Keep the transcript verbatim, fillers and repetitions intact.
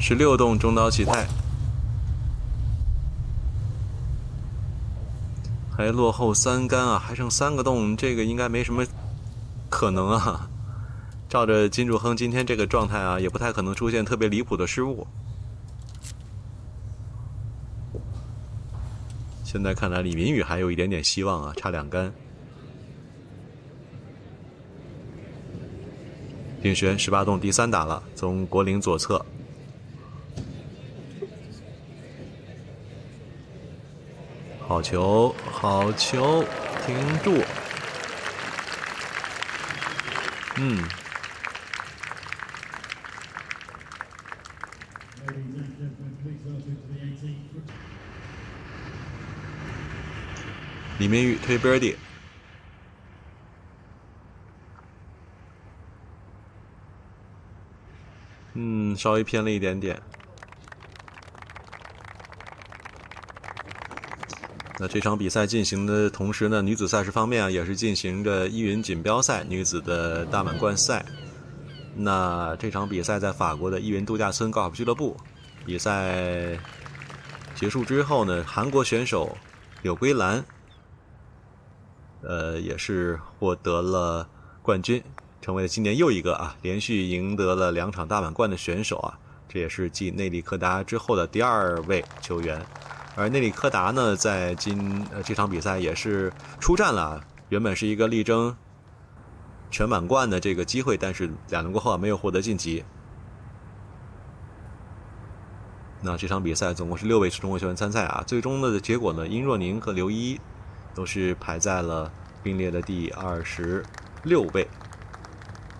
十六洞中岛启泰，还落后三杆啊，还剩三个洞，这个应该没什么可能啊。照着金柱亨今天这个状态啊，也不太可能出现特别离谱的失误。现在看来，李明宇还有一点点希望啊，差两杆。定轩十八洞第三打了，从国岭左侧。好球，好球，停住。嗯。李明宇推 birdie。嗯，稍微偏了一点点。那这场比赛进行的同时呢，女子赛事方面啊，也是进行着依云锦标赛女子的大满贯赛。那这场比赛在法国的依云度假村高尔夫俱乐部，比赛结束之后呢，韩国选手柳圭兰，呃，也是获得了冠军，成为了今年又一个啊连续赢得了两场大满贯的选手啊，这也是继内里科达之后的第二位球员。而内里科达呢，在今呃这场比赛也是出战了，原本是一个力争全满贯的这个机会，但是两轮过后啊没有获得晋级。那这场比赛总共是六位中国球员参赛啊，最终的结果呢，殷若宁和刘一都是排在了并列的第二十六位。